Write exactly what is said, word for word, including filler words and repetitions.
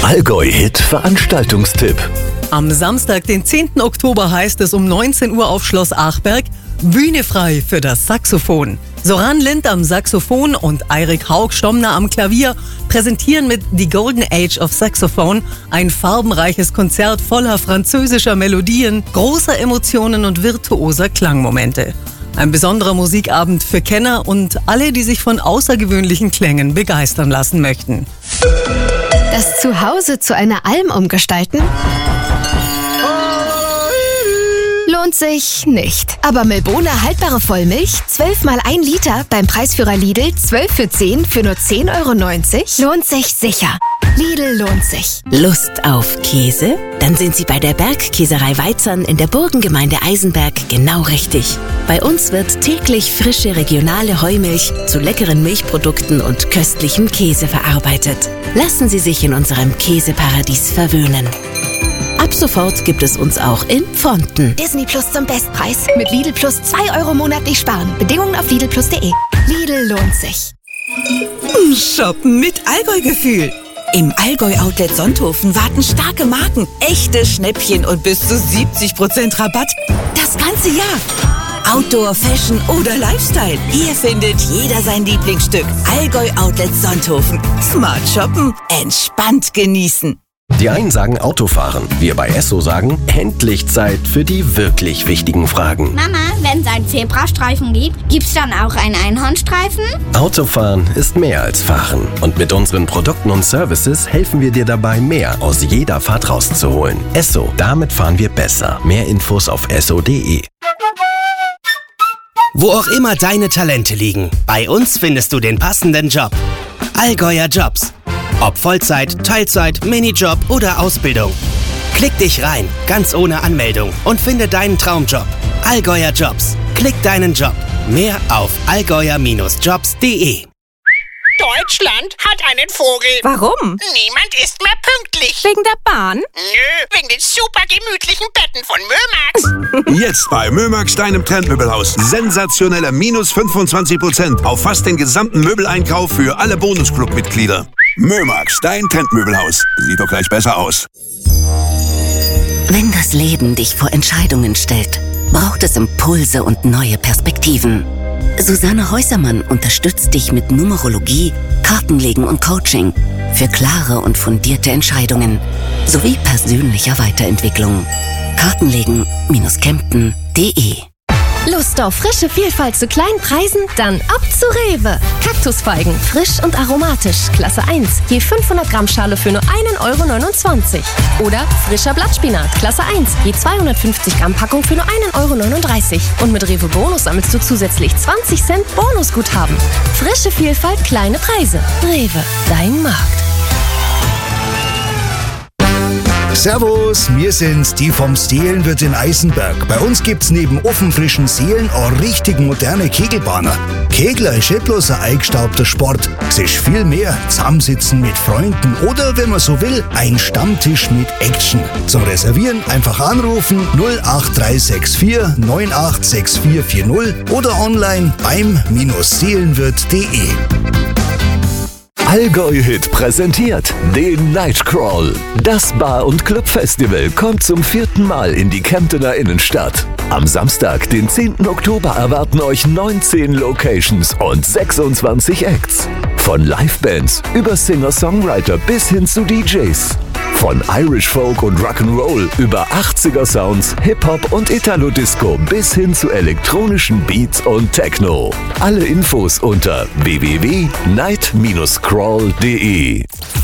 Allgäu-Hit Veranstaltungstipp. Am Samstag, den zehnten Oktober, heißt es um neunzehn Uhr auf Schloss Achberg Bühne frei für das Saxophon. Soran Lind am Saxophon und Eirik Haug-Stomner am Klavier präsentieren mit The Golden Age of Saxophone ein farbenreiches Konzert voller französischer Melodien, großer Emotionen und virtuoser Klangmomente. Ein besonderer Musikabend für Kenner und alle, die sich von außergewöhnlichen Klängen begeistern lassen möchten. Das Zuhause zu einer Alm umgestalten? Lohnt sich nicht. Aber Milbona haltbare Vollmilch, zwölf mal ein Liter, beim Preisführer Lidl, zwölf für zehn für nur zehn Euro neunzig, lohnt sich sicher. Lidl lohnt sich. Lust auf Käse? Dann sind Sie bei der Bergkäserei Weizern in der Burgengemeinde Eisenberg genau richtig. Bei uns wird täglich frische regionale Heumilch zu leckeren Milchprodukten und köstlichem Käse verarbeitet. Lassen Sie sich in unserem Käseparadies verwöhnen. Ab sofort gibt es uns auch in Pfonten. Disney Plus zum Bestpreis. Mit Lidl Plus zwei Euro monatlich sparen. Bedingungen auf lidl plus punkt de. Lidl lohnt sich. Shoppen mit Allgäu-Gefühl. Im Allgäu-Outlet Sonthofen warten starke Marken, echte Schnäppchen und bis zu siebzig Prozent Rabatt. Das ganze Jahr. Outdoor, Fashion oder Lifestyle. Hier findet jeder sein Lieblingsstück. Allgäu-Outlet Sonthofen. Smart shoppen, entspannt genießen. Die einen sagen Autofahren, wir bei Esso sagen, endlich Zeit für die wirklich wichtigen Fragen. Mama, wenn es einen Zebrastreifen gibt, gibt's dann auch einen Einhornstreifen? Autofahren ist mehr als Fahren. Und mit unseren Produkten und Services helfen wir dir dabei, mehr aus jeder Fahrt rauszuholen. Esso, damit fahren wir besser. Mehr Infos auf esso punkt de. Wo auch immer deine Talente liegen, bei uns findest du den passenden Job. Allgäuer Jobs. Ob Vollzeit, Teilzeit, Minijob oder Ausbildung. Klick dich rein, ganz ohne Anmeldung und finde deinen Traumjob. Allgäuer Jobs. Klick deinen Job. Mehr auf allgäuer Jobs punkt de. Deutschland hat einen Vogel. Warum? Niemand ist mehr pünktlich. Wegen der Bahn? Nö, wegen den super gemütlichen Betten von Mömax. Jetzt bei Mömax, deinem Trendmöbelhaus. Sensationelle minus fünfundzwanzig Prozent auf fast den gesamten Möbeleinkauf für alle Bonusclub-Mitglieder. Mömax, dein Trendmöbelhaus. Sieht doch gleich besser aus. Wenn das Leben dich vor Entscheidungen stellt, braucht es Impulse und neue Perspektiven. Susanne Häusermann unterstützt dich mit Numerologie, Kartenlegen und Coaching für klare und fundierte Entscheidungen sowie persönlicher Weiterentwicklung. Kartenlegen Bindestrich kempten punkt de. Lust auf frische Vielfalt zu kleinen Preisen? Dann ab zu Rewe. Kaktusfeigen, frisch und aromatisch, Klasse eins. Je fünfhundert Gramm Schale für nur einen Euro neunundzwanzig. Oder frischer Blattspinat, Klasse eins. Je zweihundertfünfzig Gramm Packung für nur einen Euro neununddreißig. Und mit Rewe Bonus sammelst du zusätzlich zwanzig Cent Bonusguthaben. Frische Vielfalt, kleine Preise. Rewe, dein Markt. Servus, wir sind's, die vom Seelenwirt in Eisenberg. Bei uns gibt's neben ofenfrischen Seelen auch richtig moderne Kegelbahner. Kegler ist nicht bloß ein eingestaubter Sport. Es ist viel mehr. Zusammensitzen mit Freunden oder, wenn man so will, ein Stammtisch mit Action. Zum Reservieren einfach anrufen null acht drei sechs vier neun acht sechs vier vier null oder online beim Seelenwirt punkt de. Allgäu-Hit präsentiert den Nightcrawl. Das Bar- und Clubfestival kommt zum vierten Mal in die Kemptener Innenstadt. Am Samstag, den zehnten Oktober, erwarten euch neunzehn Locations und sechsundzwanzig Acts. Von Livebands über Singer-Songwriter bis hin zu D Js. Von Irish Folk und Rock'n'Roll über achtziger Sounds, Hip-Hop und Italo-Disco bis hin zu elektronischen Beats und Techno. Alle Infos unter w w w punkt night Bindestrich crawl punkt de.